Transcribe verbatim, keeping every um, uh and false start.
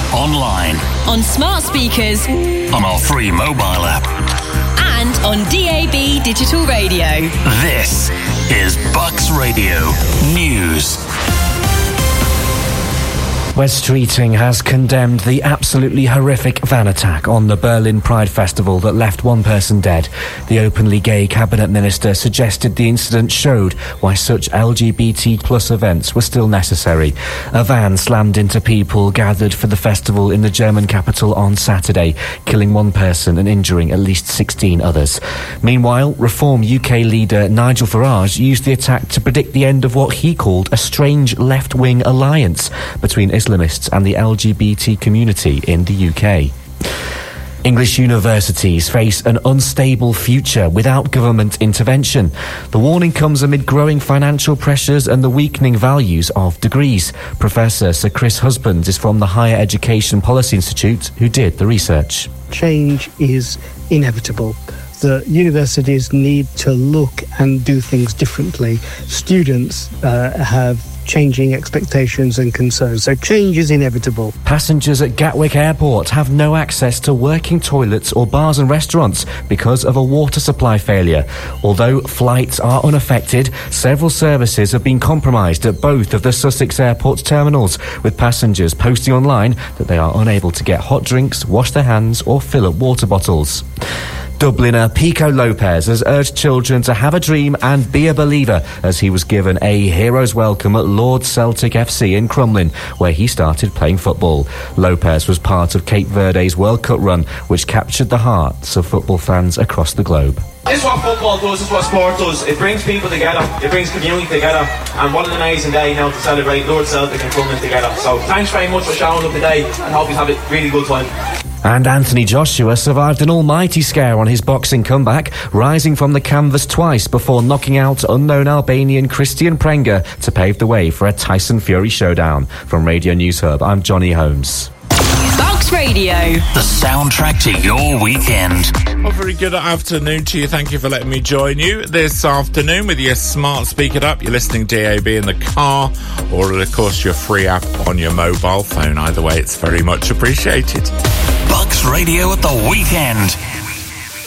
online, on smart speakers, on our free mobile app, and on D A B digital radio. This is Bucks Radio News. Wes Streeting has condemned the absolutely horrific van attack on the Berlin Pride Festival that left one person dead. The openly gay cabinet minister suggested the incident showed why such L G B T plus events were still necessary. A van slammed into people gathered for the festival in the German capital on Saturday, killing one person and injuring at least sixteen others. Meanwhile, Reform U K leader Nigel Farage used the attack to predict the end of what he called a strange left-wing alliance between Islamists and the L G B T community in the U K. English universities face an unstable future without government intervention. The warning comes amid growing financial pressures and the weakening values of degrees. Professor Sir Chris Husbands is from the Higher Education Policy Institute, who did the research. Change is inevitable. The universities need to look and do things differently. Students uh, have changing expectations and concerns, so change is inevitable. Passengers at Gatwick Airport have no access to working toilets or bars and restaurants because of a water supply failure. Although flights are unaffected, several services have been compromised at both of the Sussex Airport's terminals, with passengers posting online that they are unable to get hot drinks, wash their hands or fill up water bottles. Dubliner Pico Lopez has urged children to have a dream and be a believer as he was given a hero's welcome at Lord's Celtic F C in Crumlin, where he started playing football. Lopez was part of Cape Verde's World Cup run, which captured the hearts of football fans across the globe. This is what football does, this is what sport does. It brings people together, it brings community together, and what an amazing day now to celebrate Lord's Celtic and Crumlin together. So thanks very much for showing up today and hope you have a really good time. And Anthony Joshua survived an almighty scare on his boxing comeback, rising from the canvas twice before knocking out unknown Albanian Christian Prenga to pave the way for a Tyson Fury showdown. From Radio News Hub, I'm Johnny Holmes. Bucks Radio, the soundtrack to your weekend. Well, very good afternoon to you. Thank you for letting me join you this afternoon with your smart speaker up. You're listening D A B in the car, or of course your free app on your mobile phone. Either way, it's very much appreciated. Bucks Radio at the weekend.